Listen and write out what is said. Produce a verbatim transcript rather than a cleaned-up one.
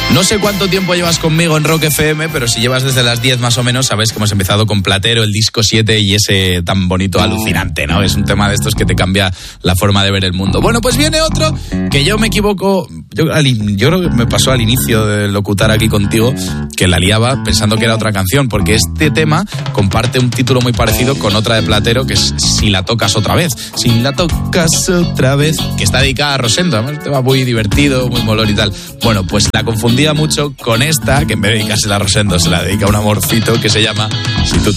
No sé cuánto tiempo llevas conmigo en Rock F M, pero si llevas desde las diez más o menos, sabes que hemos empezado con Platero, el disco siete y ese tan bonito Alucinante, ¿no? Es un tema de estos que te cambia la forma de ver el mundo. Bueno, pues viene otro que yo me equivoco, yo, yo creo que me pasó al inicio de locutar aquí contigo, que la liaba pensando que era otra canción, porque este tema comparte un título muy parecido con otra de Platero, que es Si la tocas otra vez. Si la tocas otra vez, que está dedicada a Rosendo, además un tema muy divertido, muy molón y tal. Bueno, pues la confundía mucho con esta, que en vez de dedicársela a Rosendo se la dedica a un amorcito que se llama Si tú